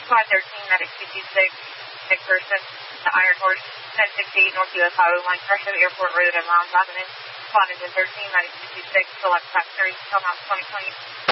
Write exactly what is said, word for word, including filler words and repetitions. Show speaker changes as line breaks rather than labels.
Squad thirteen, Medic two two six, McPherson, the Iron Horse, ten sixty-eight North U S Highway one, Fresno Airport Road and Lounge Avenue. Squad engine thirteen, Medic two two six, select class three, come out twenty twenty.